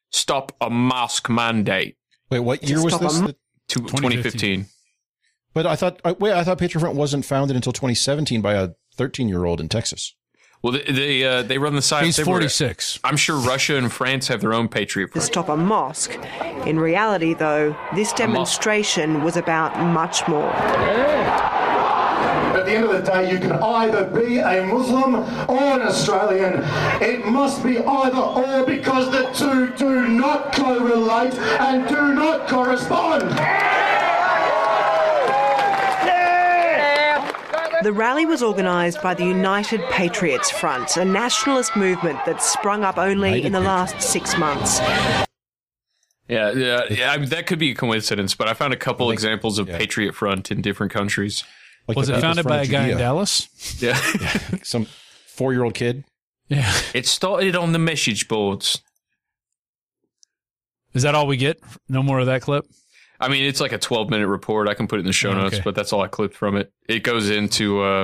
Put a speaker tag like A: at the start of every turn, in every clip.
A: stop a mask mandate.
B: Wait, what year was this?
A: 2015.
B: But I thought Patriot Front wasn't founded until 2017 by a 13-year-old in Texas.
A: Well, they run the side.
C: He's 46.
A: I'm sure Russia and France have their own Patriot Front.
D: To stop a mosque. In reality, though, this demonstration was about much more.
E: At the end of the day, you can either be a Muslim or an Australian. It must be either or, because the two do not correlate and do not correspond.
D: The rally was organised by the United Patriots Front, a nationalist movement that sprung up only in the last 6 months.
A: Yeah. I mean, that could be a coincidence, but I found a couple examples of Patriot Front in different countries.
B: Like
C: was it founded by a guy in Dallas?
A: Yeah.
B: Some 4-year-old kid.
C: Yeah.
A: It started on the message boards.
C: Is that all we get? No more of that clip?
A: I mean, it's like a 12-minute report. I can put it in the show notes, but that's all I clipped from it. It goes into all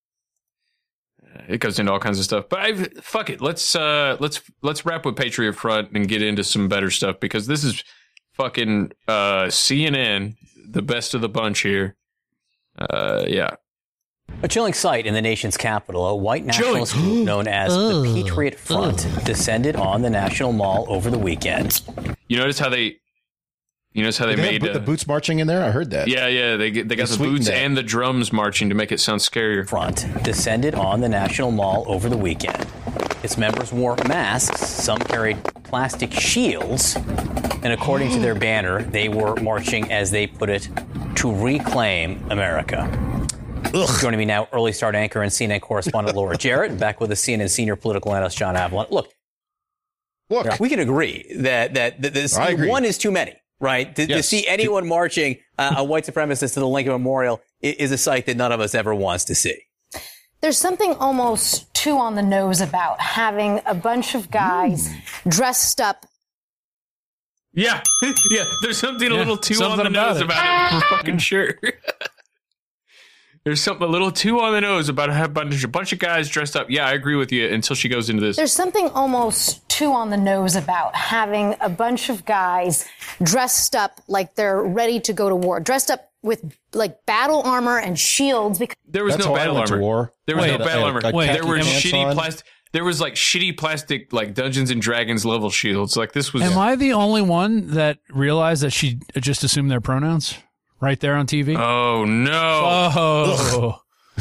A: kinds of stuff. But fuck it. Let's wrap with Patriot Front and get into some better stuff, because this is fucking CNN, the best of the bunch here. Yeah.
F: A chilling sight in the nation's capital. A white nationalist group known as the Patriot Front descended on the National Mall over the weekend.
A: You notice how they made
B: the boots marching in there? I heard that.
A: Yeah. They got the boots and the drums marching to make it sound scarier.
F: Front descended on the National Mall over the weekend. Its members wore masks. Some carried plastic shields. And according to their banner, they were marching, as they put it, to reclaim America. Joining me now, early start anchor and CNN correspondent Laura Jarrett, back with the CNN senior political analyst John Avalon. Look, we can agree that this one is too many. Right? To see anyone marching a white supremacist to the Lincoln Memorial is a sight that none of us ever wants to see.
G: There's something almost too on the nose about having a bunch of guys dressed up.
A: Yeah. There's something a little too on the nose about it, for fucking sure. There's something a little too on the nose about a bunch of guys dressed up. Yeah, I agree with you until she goes into this.
G: There's something almost too on the nose about having a bunch of guys dressed up like they're ready to go to war, dressed up with like battle armor and shields. Because
A: there was no battle armor. There was no battle armor. There were shitty plastic. There was like shitty plastic, like Dungeons and Dragons level shields. Like this was.
C: Am I the only one that realized that she just assumed their pronouns? Right there on TV?
A: Oh, no.
C: Oh.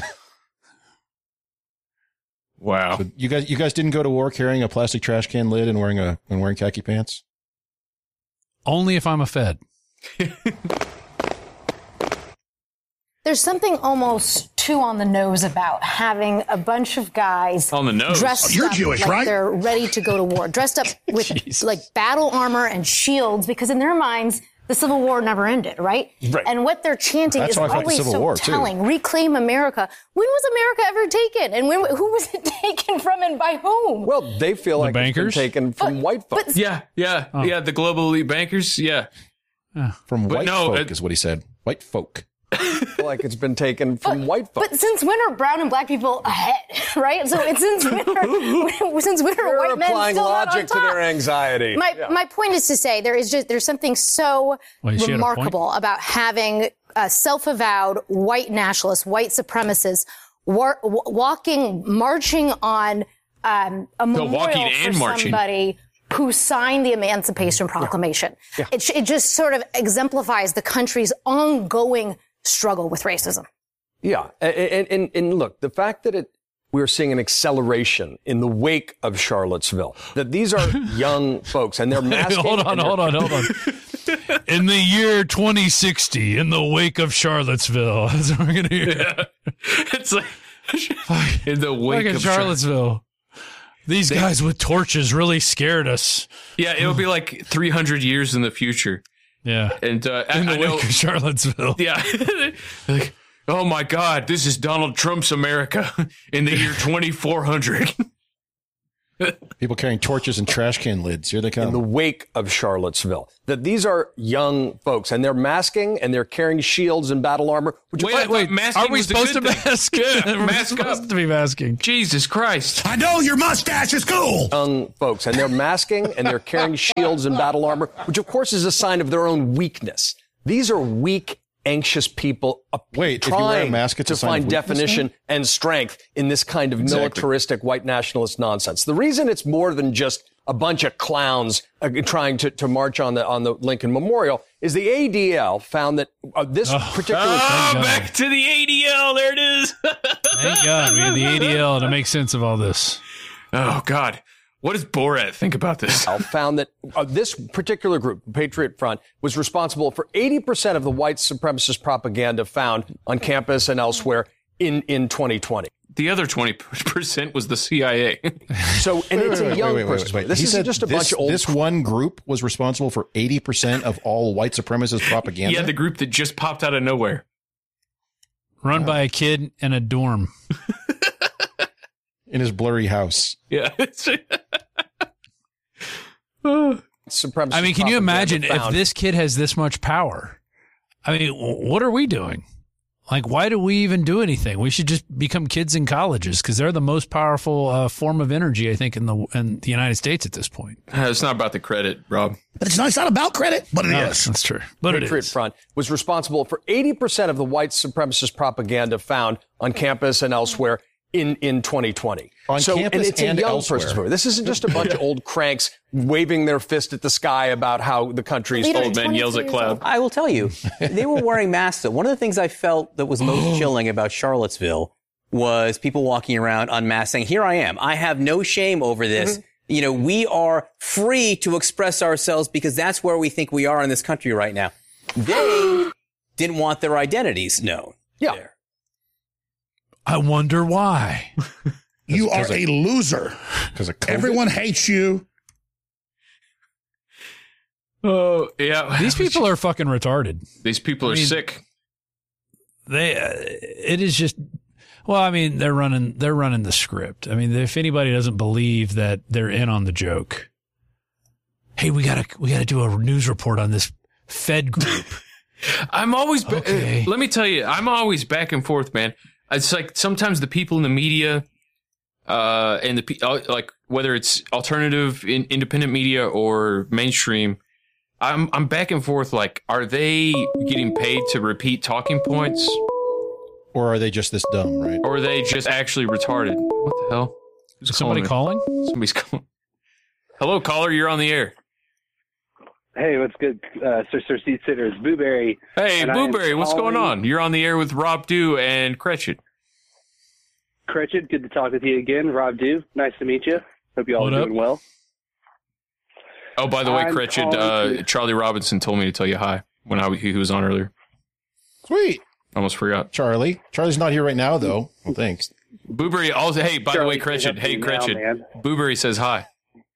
A: Wow.
B: So you guys didn't go to war carrying a plastic trash can lid and wearing khaki pants?
C: Only if I'm a Fed.
G: There's something almost too on the nose about having a bunch of guys
A: on the nose.
G: Dressed
E: You're
G: up
E: Jewish,
G: like
E: right?
G: They're ready to go to war, dressed up with like battle armor and shields, because in their minds, the Civil War never ended, right? And what they're chanting is always so telling. Reclaim America. When was America ever taken? And who was it taken from and by whom?
H: Well, they feel like it's been taken from white folks.
A: Yeah. The global elite bankers. Yeah.
B: From white folk is what he said. White folk.
H: Like it's been taken from white folks.
G: But since when are brown and black people ahead, right? So it's since when are white men
H: applying
G: still
H: logic to their anxiety.
G: My point is to say there's something so remarkable about having self-avowed white nationalists, white supremacists, marching on a memorial for somebody who signed the Emancipation Proclamation. Yeah. It just sort of exemplifies the country's ongoing struggle with racism.
H: Yeah. And look, the fact that we're seeing an acceleration in the wake of Charlottesville, that these are young folks and they're masking.
C: Hold on. In the year 2060, in the wake of Charlottesville. That's what we're going to hear.
A: Yeah. It's like, in the wake of
C: Charlottesville. These guys with torches really scared us.
A: Yeah, it'll be like 300 years in the future.
C: Yeah.
A: And
C: in the wake of Charlottesville.
A: Yeah. Like, oh my God, this is Donald Trump's America in the year 2400.
B: People carrying torches and trash can lids. Here they come.
H: In the wake of Charlottesville, that these are young folks, and they're masking and they're carrying shields and battle armor.
C: Wait, are we supposed to mask?
A: Yeah, mask up.
C: Supposed to be masking.
A: Jesus Christ!
I: I know your mustache is cool.
H: Young folks, and they're masking and they're carrying shields and battle armor, which of course is a sign of their own weakness. These are weak, anxious people trying to find definition and strength in this kind of militaristic white nationalist nonsense. The reason it's more than just a bunch of clowns trying to march on the Lincoln Memorial is the ADL found that this particular...
A: back to the ADL. There it is.
C: Thank God we had the ADL to make sense of all this.
A: Oh, God. What does Borat think about this?
H: Found that this particular group, Patriot Front, was responsible for 80% of the white supremacist propaganda found on campus and elsewhere in 2020.
A: The other 20% was the CIA.
H: So, and it's a young person.
B: Wait.
H: This isn't just a bunch of old...
B: This one group was responsible for 80% of all white supremacist propaganda?
A: Yeah, the group that just popped out of nowhere.
C: Run by a kid in a dorm.
B: In his blurry house.
A: Yeah.
H: Supremacist
C: I mean, can you imagine if this kid has this much power? I mean, what are we doing? Like, why do we even do anything? We should just become kids in colleges because they're the most powerful form of energy, I think, in the United States at this point.
A: It's not about the credit, Rob.
I: But it's not about credit, but it is.
C: That's true. But
H: Patriot Front was responsible for 80% of the white supremacist propaganda found on campus and elsewhere in 2020.
B: On campus
H: it's a young person's movement. This isn't just a bunch of old cranks waving their fist at the sky about how the country's
A: old man yells at cloud.
F: I will tell you, they were wearing masks. One of the things I felt that was most chilling about Charlottesville was people walking around unmasked saying, here I am. I have no shame over this. You know, we are free to express ourselves because that's where we think we are in this country right now. They didn't want their identities known.
H: Yeah.
F: There.
C: I wonder why.
I: You are a loser.
B: Because of COVID?
I: Everyone hates you.
A: Oh, yeah.
C: These people are fucking retarded.
A: These people are sick.
C: It is just, well, I mean, they're running the script. I mean, if anybody doesn't believe that they're in on the joke, hey, we gotta do a news report on this Fed group.
A: I'm always, let me tell you, I'm always back and forth, man. It's like sometimes the people in the media, and like whether it's alternative, independent media or mainstream, I'm back and forth. Like, are they getting paid to repeat talking points,
B: or are they just this dumb, right?
A: Or are they just actually retarded? What the hell?
C: Is somebody calling?
A: Somebody's calling. Hello, caller. You're on the air.
J: Hey, what's good, Sir Seat Sitters? Booberry.
A: Hey, Booberry, what's going on? You're on the air with Rob Dew and Cretched.
J: Cretched, good to talk with you again. Rob Dew, nice to meet you. Hope you all are doing well.
A: Oh, by the way, Cretched, Charlie Robinson told me to tell you hi when he was on earlier.
B: Sweet.
A: Almost forgot.
B: Charlie's not here right now, though. Well, thanks.
A: Booberry also, hey, by the way, Cretched, Booberry says hi.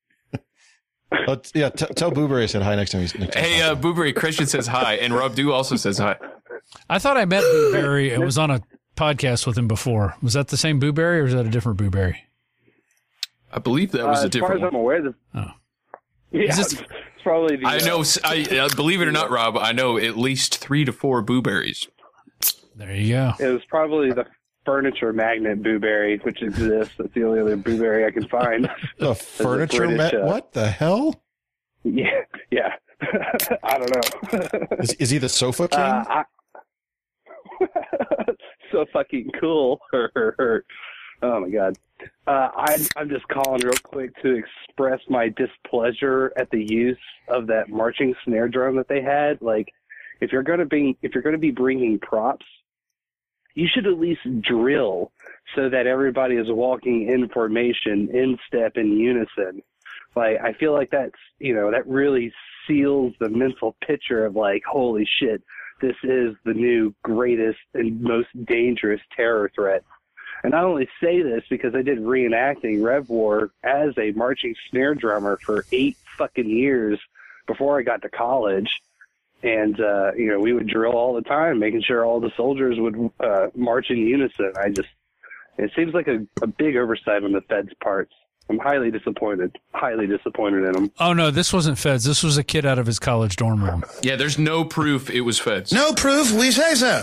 B: Tell Booberry I said hi next time.
A: Hey, Booberry, Christian says hi, and Rob Dew also says hi.
C: I thought I met Booberry. It was on a podcast with him before. Was that the same Booberry, or was that a different Booberry?
A: I believe that was a different one.
J: As far as I'm aware, it's probably the...
A: I know, believe it or not, Rob, I know at least 3 to 4 Booberries.
C: There you go.
J: It was probably the furniture magnet Booberry, which exists. That's the only other Booberry I can find.
B: The furniture magnet? What the hell?
J: Yeah. I don't know.
B: Is he the sofa king?
J: So fucking cool. Oh my god. I'm just calling real quick to express my displeasure at the use of that marching snare drum that they had. Like, if you're gonna be bringing props, you should at least drill so that everybody is walking in formation, in step, in unison. Like, I feel like that's, that really seals the mental picture of like, holy shit, this is the new greatest and most dangerous terror threat. And I only say this because I did reenacting Rev War as a marching snare drummer for 8 fucking years before I got to college. And, we would drill all the time, making sure all the soldiers would march in unison. It seems like a big oversight on the Fed's parts. I'm highly disappointed. Highly disappointed in him.
C: Oh, no, this wasn't feds. This was a kid out of his college dorm room.
A: Yeah, there's no proof it was feds.
I: No proof. We say so.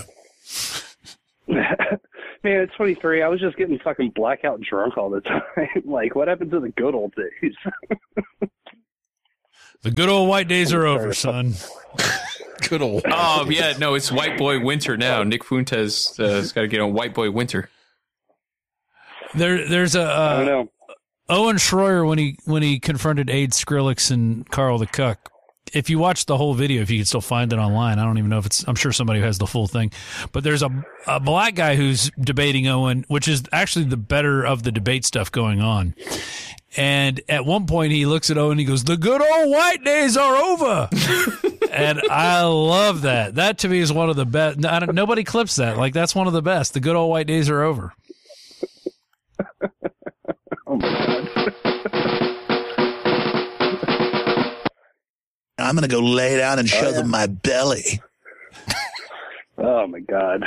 J: Man, it's 23. I was just getting fucking blackout drunk all the time. Like, what happened to the good old days?
C: The good old white days are over, son.
B: Good old.
A: Oh, yeah, no, it's white boy winter now. Nick Fuentes has got to get on white boy winter.
C: There's
J: I don't know.
C: Owen Schroyer when he confronted Aid Skrillex and Carl the Cuck. If you watch the whole video, if you can still find it online, I don't even know if I'm sure somebody who has the full thing, but there's a black guy who's debating Owen, which is actually the better of the debate stuff going on. And at one point he looks at Owen and he goes, "The good old white days are over." And I love that. That to me is one of the best. Nobody clips that. Like, that's one of the best. The good old white days are over.
J: Oh my God.
I: I'm going to go lay down and show them my belly.
J: Oh my God.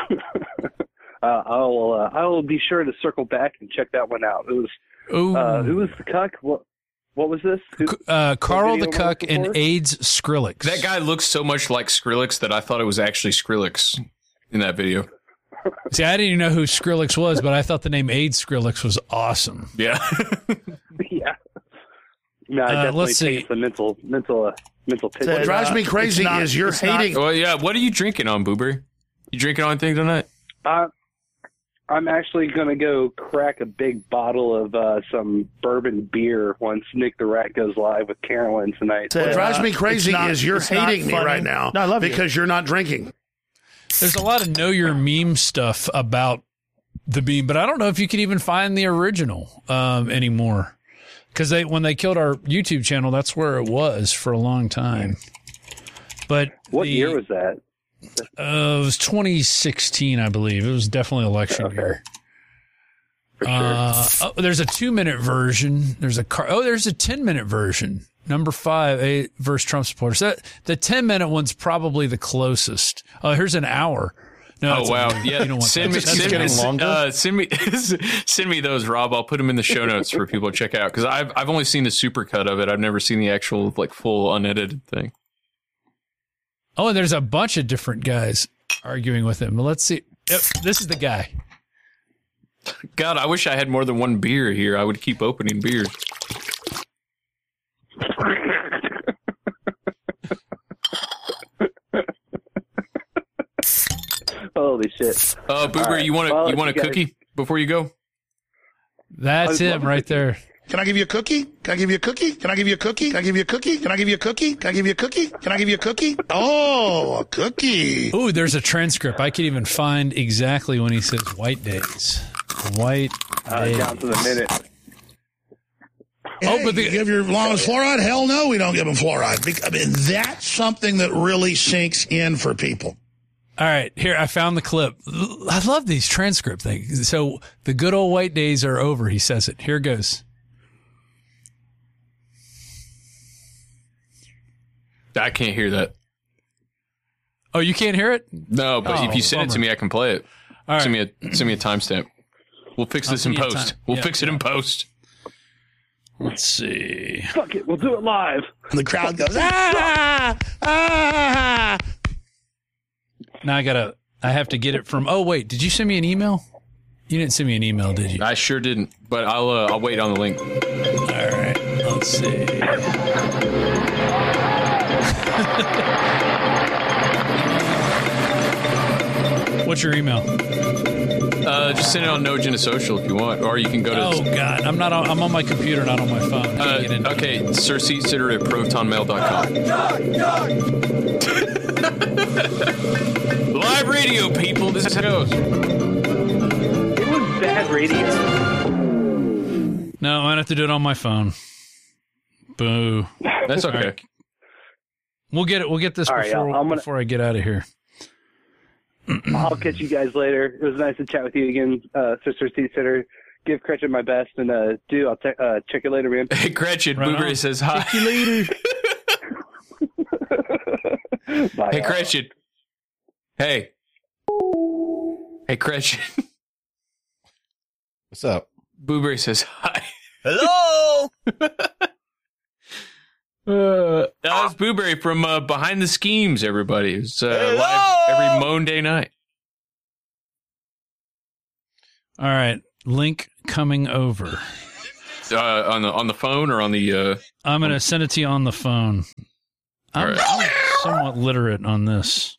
J: I will be sure to circle back and check that one out. It was who was the cuck? What was this?
C: Carl the Cuck and AIDS Skrillex.
A: That guy looks so much like Skrillex that I thought it was actually Skrillex in that video.
C: See, I didn't even know who Skrillex was, but I thought the name AIDS Skrillex was awesome.
A: Yeah.
J: Yeah. No, I definitely take the mental picture.
I: What drives me crazy is you're hating.
A: Well, yeah. What are you drinking on, Boober? You drinking on anything tonight?
J: I'm actually going to go crack a big bottle of some bourbon beer once Nick the Rat goes live with Carolyn tonight.
I: What drives me crazy is you're hating me right now because you're not drinking.
C: There's a lot of know your meme stuff about the meme, but I don't know if you can even find the original anymore. Because when they killed our YouTube channel, that's where it was for a long time. But
J: what year was that?
C: It was 2016, I believe. It was definitely election year.
J: For sure.
C: There's a 2-minute version. There's a 10-minute version. Number 5, versus Trump supporters. The 10-minute one's probably the closest. Oh, here's an hour. No,
A: oh wow! Yeah,
C: you don't want
A: send me those, Rob. I'll put them in the show notes for people to check out because I've only seen the supercut of it. I've never seen the actual like full unedited thing.
C: Oh, and there's a bunch of different guys arguing with him. Well, let's see. Yep, this is the guy.
A: God, I wish I had more than one beer here. I would keep opening beers.
J: Holy shit!
A: Boober, right. you want a cookie before you go?
C: That's him right there.
I: Can I give you a cookie? Can I give you a cookie? Can I give you a cookie? Can I give you a cookie? Can I give you a cookie? Can I give you a cookie? Can I give you a cookie? Oh, a cookie.
C: Ooh, there's a transcript. I can even find exactly when he says white days. White days.
J: Down to the minute.
I: Hey, but you give your llamas fluoride? Hell no, we don't give them fluoride. I mean, that's something that really sinks in for people.
C: All right, here, I found the clip. I love these transcript things. So, the good old white days are over, he says it. Here goes.
A: I can't hear that.
C: Oh, you can't hear it?
A: No, but if you send it to me, I can play it. All right. Send me a timestamp. We'll fix this in post. We'll fix it in post.
C: Let's see.
J: Fuck it, we'll do it live.
I: And the crowd goes, ah, ah.
C: Now I have to get it from, oh wait, did you send me an email? You didn't send me an email, did you?
A: I sure didn't, but I'll wait on the link.
C: All right, let's see. What's your email?
A: Just send it on No Agenda Social if you want, or you can go to.
C: Oh God, I'm on my computer, not on my phone.
A: Okay, SirSeatSitter at ProtonMail.com. Live radio, people. This is how it goes.
J: It was bad radio.
C: No, I have to do it on my phone. Boo.
A: That's okay.
C: Right. We'll get this before I get out of here.
J: I'll catch you guys later. It was nice to chat with you again, Sister Seat-Sitter. Give Gretchen my best, and I'll check you later, man.
A: Hey, Gretchen, right Blueberry says hi.
C: Check you later.
J: Bye,
A: hey, Gretchen. Hey, Gretchen.
B: What's up?
A: Blueberry says hi.
K: Hello.
A: That was Booberry from Behind the Schemes, everybody. It's live every Monday night.
C: All right. Link coming over.
A: On the phone or on the...
C: I'm going to send it to you on the phone. I'm somewhat literate on this.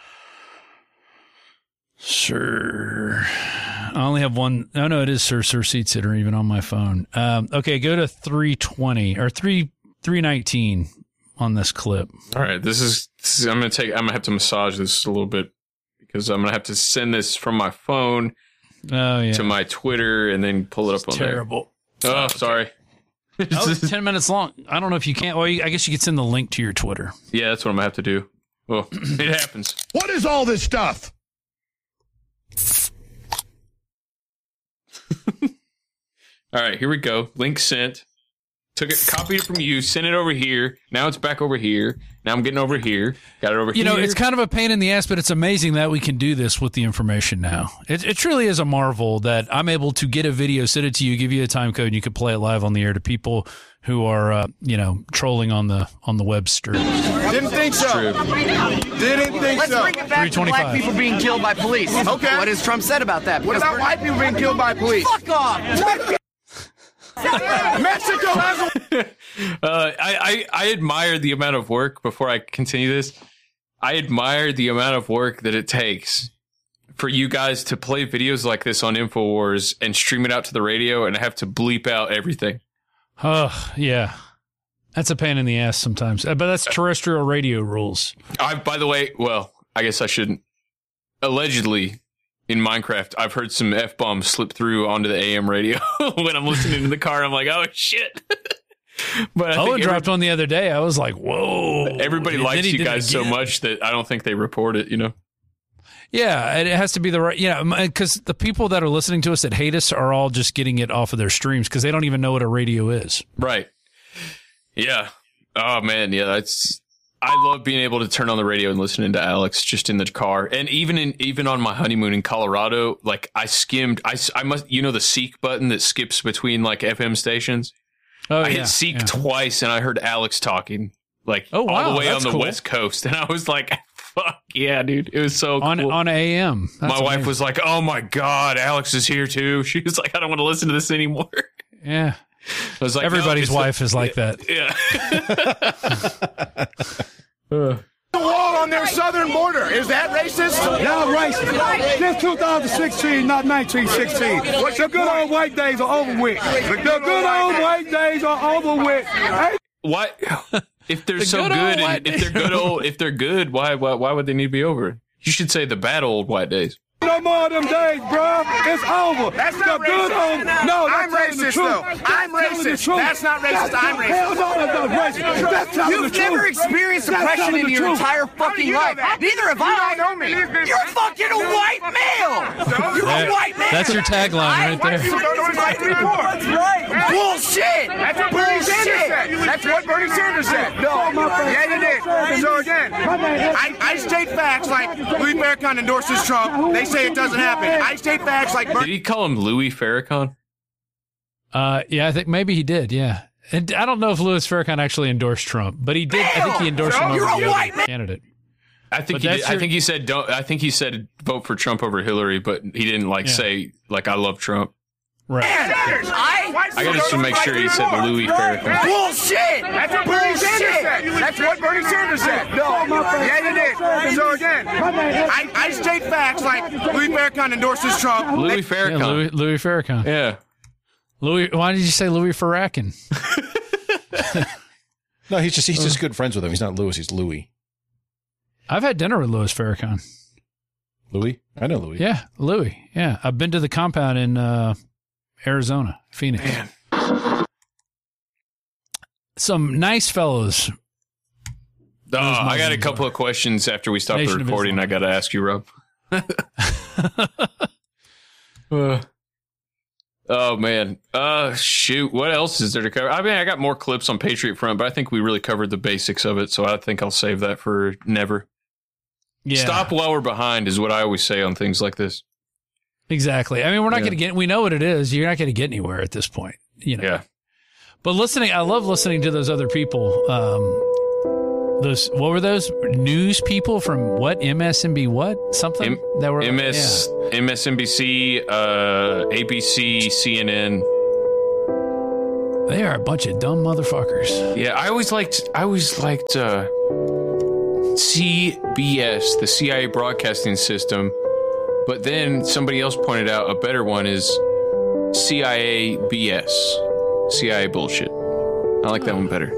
C: Sir. I only have one. Oh, no, it is Sir Seat Sitter, even on my phone. Okay, go to 320 or 319 on this clip.
A: All right, this is I'm gonna have to massage this a little bit because I'm gonna have to send this from my phone to my Twitter and then pull it up on
C: terrible.
A: There. Oh, sorry.
C: It's 10 minutes long. I don't know if you can't. Well, I guess you could send the link to your Twitter.
A: Yeah, that's what I'm gonna have to do. Well, it happens.
I: What is all this stuff?
A: All right, here we go. Link sent. Took it, copied it from you, sent it over here. Now it's back over here. Now I'm getting over here. Got it over here.
C: You know, it's kind of a pain in the ass, but it's amazing that we can do this with the information now. It truly is a marvel that I'm able to get a video, send it to you, give you a time code, and you can play it live on the air to people who are, trolling on the webster.
K: Didn't think so. Didn't think so.
L: Let's bring it back to black people being killed by police.
K: Okay.
L: What has Trump said about that?
K: What about white people being killed by police?
L: Fuck off.
K: Mexico has
A: I admire the amount of work, before I continue this, I admire the amount of work that it takes for you guys to play videos like this on InfoWars and stream it out to the radio and have to bleep out everything.
C: Oh, yeah. That's a pain in the ass sometimes. But that's terrestrial radio rules.
A: By the way, well, I guess I shouldn't. Allegedly, in Minecraft, I've heard some F-bombs slip through onto the AM radio when I'm listening in the car. I'm like, oh, shit. But
C: Owen dropped one the other day. I was like, whoa.
A: Everybody likes you guys so much that I don't think they report it, you know?
C: Yeah, it has to be the right, because the people that are listening to us that hate us are all just getting it off of their streams because they don't even know what a radio is.
A: Right. Yeah. Oh, man. Yeah, I love being able to turn on the radio and listening to Alex just in the car. And even on my honeymoon in Colorado, like I skimmed, I must, the seek button that skips between like FM stations.
C: Oh,
A: I hit seek twice and I heard Alex talking all the way on the West Coast. And I was like, fuck yeah, dude. It was so cool.
C: On AM.
A: My wife was like, oh my God, Alex is here too. She was like, I don't want to listen to this anymore.
C: Yeah.
A: I was like,
C: everybody's wife is like that.
A: Yeah.
K: the wall on their southern border. Is that racist?
E: Yeah, racist. This 2016, not 1916. The good old white days are over with. The good old white days are over with.
A: Why? If they're so good, and if they're good, why would they need to be over? You should say the bad old white days.
E: No more of them days, bro. It's over.
K: That's not racist. No, I'm racist, though. I'm racist. That's not racist. I'm racist.
E: Hell no, that's not racist.
L: You've never experienced oppression in your entire fucking life. Neither have I.
K: You don't know me.
L: You're fucking a white male. You're a white man.
C: That's your tagline right there.
L: That's right. Bullshit.
K: That's what Bernie Sanders said. That's what Bernie Sanders said. No. Yeah, you did. So again, I state facts like Louis Farrakhan endorses Trump. They say it doesn't happen. I state facts like
A: Did he call him Louis Farrakhan?
C: Yeah, I think maybe he did. Yeah, and I don't know if Louis Farrakhan actually endorsed Trump, but he did. I think he endorsed him over the other candidate.
A: I think he did. I think he said don't. I think he said vote for Trump over Hillary, but he didn't say I love Trump.
C: Right.
A: I gotta just make sure he said Louis Farrakhan.
L: Bullshit.
K: That's what Bernie Sanders said. That's what Bernie Sanders said. No. Yeah, you did. So again, I state facts like Louis Farrakhan endorses Trump.
A: Louis Farrakhan.
C: Yeah, Louis Farrakhan.
A: Yeah.
C: Louis. Why did you say Louis Farrakhan?
B: No, he's just good friends with him. He's not Louis. He's Louis.
C: I've had dinner with Louis Farrakhan.
B: Louis? I know Louis.
C: Yeah, Louis. Yeah, I've been to the compound in Arizona, Phoenix.
A: Man.
C: Some nice fellows.
A: I got a couple of questions after we stop the recording. I got to ask you, Rob. Oh, man. Shoot. What else is there to cover? I mean, I got more clips on Patriot Front, but I think we really covered the basics of it, so I think I'll save that for never. Yeah. Stop while we're behind is what I always say on things like this.
C: Exactly. I mean, we're not going to we know what it is. You're not going to get anywhere at this point.
A: Yeah.
C: But I love listening to those other people. What were those news people from what? MSNBC what? Something? That were
A: MSNBC, ABC, CNN.
C: They are a bunch of dumb motherfuckers.
A: Yeah, I always liked CBS, the CIA broadcasting system. But then somebody else pointed out a better one is CIA BS, CIA bullshit. I like that one better.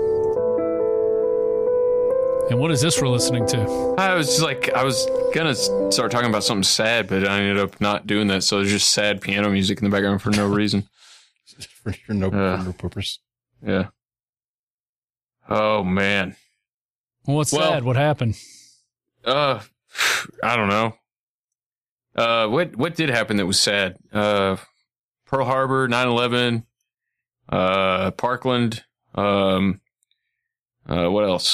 C: And what is this we're listening to?
A: I was gonna start talking about something sad, but I ended up not doing that. So there's just sad piano music in the background for no reason.
B: for no purpose.
A: Yeah. Oh man.
C: Well, what's sad? What happened?
A: I don't know. What did happen that was sad? Pearl Harbor, 9/11, Parkland. What else?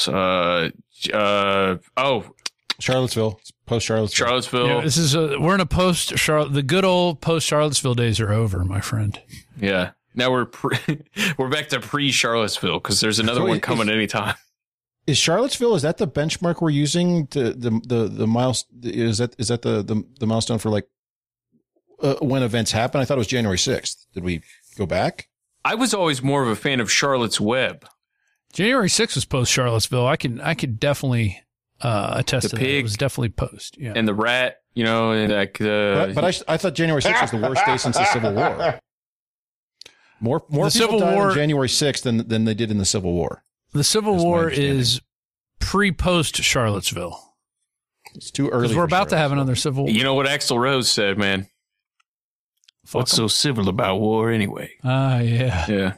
B: Charlottesville. Post Charlottesville.
C: Yeah, this is we're in a post Charlotte. The good old post Charlottesville days are over, my friend.
A: Yeah. Now we're back to pre Charlottesville because there's another one coming anytime.
B: Is Charlottesville? Is that the benchmark we're using to the milestone? Is that the milestone for like when events happen? I thought it was January 6th. Did we go back?
A: I was always more of a fan of Charlotte's Web.
C: January 6th was post Charlottesville. I could definitely attest to that. It was definitely post. Yeah.
A: And the rat, and like
B: but I thought January 6th was the worst day since the Civil War. More people died on January 6th than they did in the Civil War.
C: The Civil War is pre-post Charlottesville.
B: It's too early.
C: Because we're about to have another Civil War.
A: You know what Axl Rose said, man? What's so civil about war anyway?
C: Ah, yeah.
A: Yeah.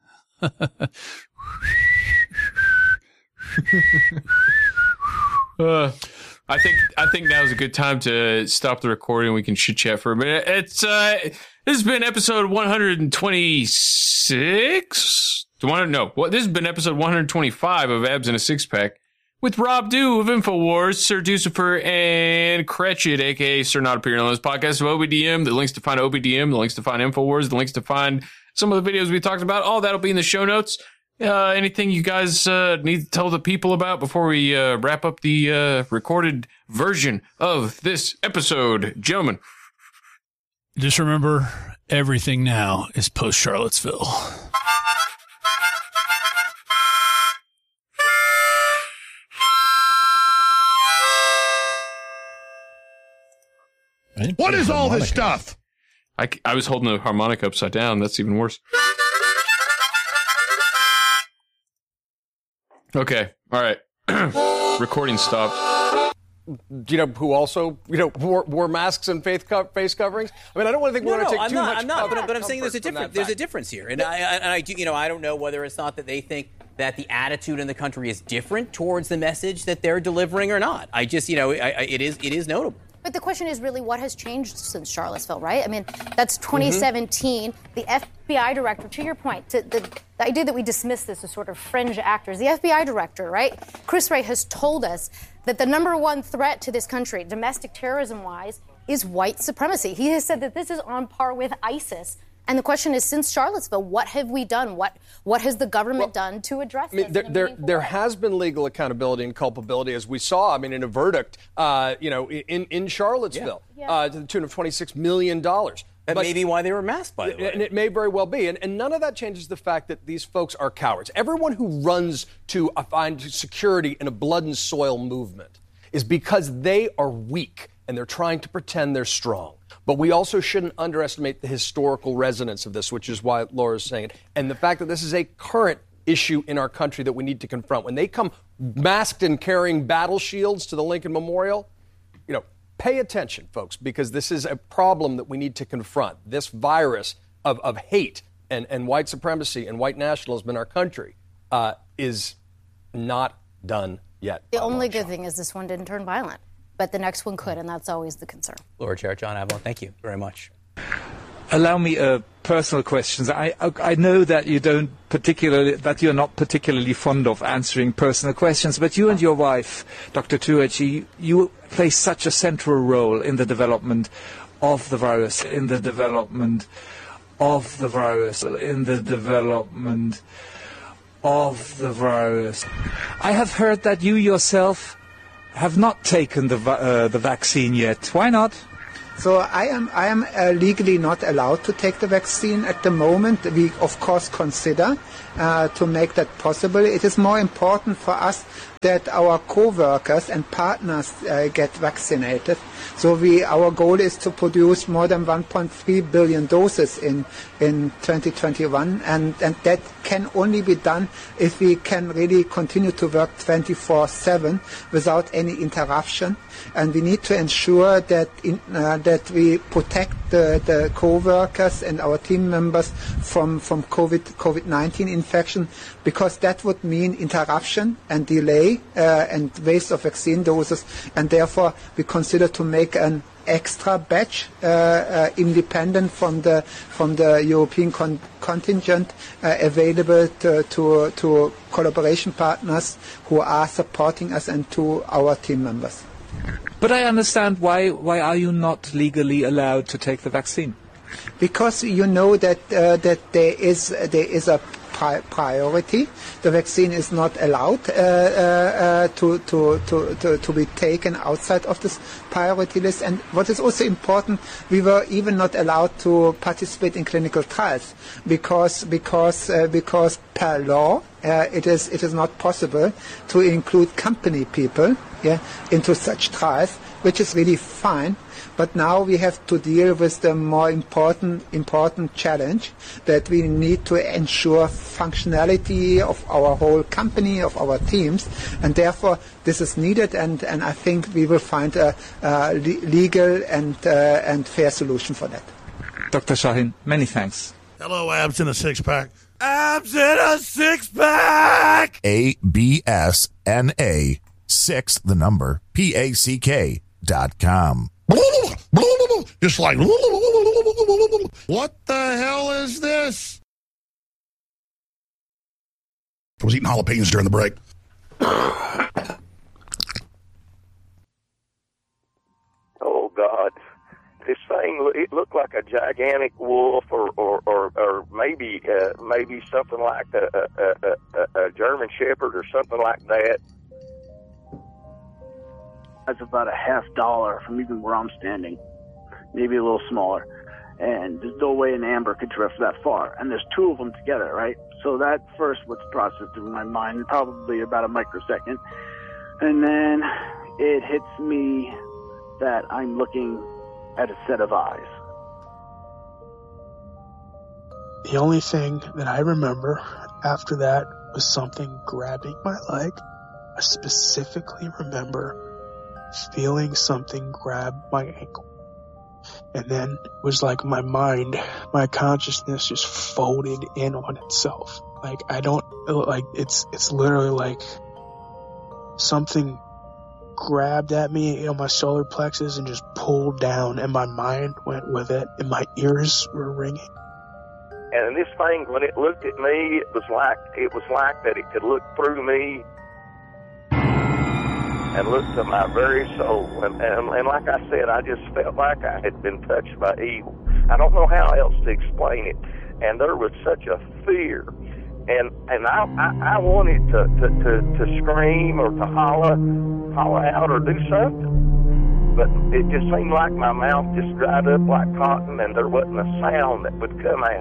A: I think now is a good time to stop the recording. We can chit chat for a minute. This has been episode 126. This has been episode 125 of Abs in a Six Pack with Rob Dew of InfoWars, Sir Ducifer, and Cretched, aka Sir Not Appearing on this podcast of OBDM. The links to find OBDM, the links to find InfoWars, the links to find some of the videos we talked about. All that'll be in the show notes. Anything you guys need to tell the people about before we wrap up the recorded version of this episode, gentlemen?
C: Just remember, everything now is post Charlottesville.
I: What is all this stuff?
A: I was holding the harmonica upside down. That's even worse. Okay. All right. Recording stopped.
H: You know who also, wore masks and face coverings? I mean, I don't want to think we're going to take too much.
F: I'm not. But I'm saying there's a difference here, and I do. I don't know whether it's not that they think that the attitude in the country is different towards the message that they're delivering or not. I just, it is notable.
G: But the question is really what has changed since Charlottesville, right? I mean, that's 2017. Mm-hmm. The FBI director, to your point, the idea that we dismiss this as sort of fringe actors, the FBI director, right, Chris Wray, has told us that the number one threat to this country, domestic terrorism-wise, is white supremacy. He has said that this is on par with ISIS. And the question is, since Charlottesville, what have we done? What has the government done to address this?
H: There has been legal accountability and culpability, as we saw. I mean, in a verdict, in Charlottesville, to the tune of $26 million.
F: That may be why they were masked, by the way.
H: And it may very well be. And none of that changes the fact that these folks are cowards. Everyone who runs to find security in a blood and soil movement is because they are weak and they're trying to pretend they're strong. But we also shouldn't underestimate the historical resonance of this, which is why Laura's saying it. And the fact that this is a current issue in our country that we need to confront. When they come masked and carrying battle shields to the Lincoln Memorial, pay attention, folks, because this is a problem that we need to confront. This virus of hate and white supremacy and white nationalism in our country is not done yet.
G: The only good thing is this one didn't turn violent. But the next one could, and that's always the concern.
F: Lord Chair John Avlon, thank you very much.
M: Allow me personal questions. I know that you're not particularly fond of answering personal questions, but you and your wife, Dr. Turecki, you play such a central role in the development of the virus, in the development of the virus, in the development of the virus. I have heard that you yourself have not taken the vaccine yet. Why not?
N: So I am legally not allowed to take the vaccine at the moment. We of course consider to make that possible. It is more important for us that our co-workers and partners get vaccinated. So our goal is to produce more than 1.3 billion doses in 2021, and that can only be done if we can really continue to work 24/7 without any interruption. And we need to ensure that that we protect the co-workers and our team members from COVID-19 infection, because that would mean interruption and delay and waste of vaccine doses, and therefore we consider to make an extra batch independent from the European contingent available to collaboration partners who are supporting us and to our team members.
M: But I understand why are you not legally allowed to take the vaccine?
N: Because you know that there is a priority. The vaccine is not allowed to be taken outside of this priority list. And what is also important, we were even not allowed to participate in clinical trials because per law it is not possible to include company people into such trials, which is really fine. But now we have to deal with the more important challenge that we need to ensure functionality of our whole company, of our teams, and therefore this is needed, and I think we will find a legal and fair solution for that.
M: Dr. Shahin, many thanks.
I: Hello, abs in a six-pack. Abs in a six-pack!
O: ABSNA 6, the number, PACK.com.
I: Just like, what the hell is this? I was eating jalapenos during the break.
P: Oh, God. This thing, it looked like a gigantic wolf or maybe something like a German Shepherd or something like that.
Q: That's about $50 from even where I'm standing, maybe a little smaller. And there's no way an amber could drift that far. And there's two of them together, right? So that first was processed through my mind, probably about a microsecond. And then it hits me that I'm looking at a set of eyes.
R: The only thing that I remember after that was something grabbing my leg. I specifically remember feeling something grab my ankle. And then it was like my mind, my consciousness just folded in on itself. Like it's literally like something grabbed at me on my solar plexus and just pulled down, and my mind went with it, and my ears were ringing.
P: And this thing, when it looked at me, it was like that it could look through me and look to my very soul. And like I said, I just felt like I had been touched by evil. I don't know how else to explain it. And there was such a fear. And I wanted to scream or to holler out or do something. But it just seemed like my mouth just dried up like cotton, and there wasn't a sound that would come out.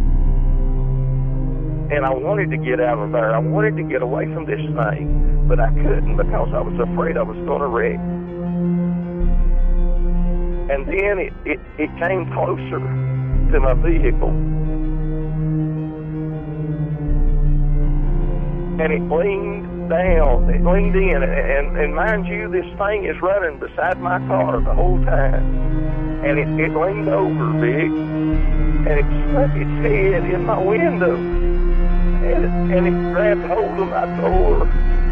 P: And I wanted to get out of there. I wanted to get away from this thing, but I couldn't because I was afraid I was going to wreck. And then it came closer to my vehicle. And it leaned down. It leaned in. And mind you, this thing is running beside my car the whole time. And it leaned over, Big. And it stuck its head in my window. And it grabbed hold of my door.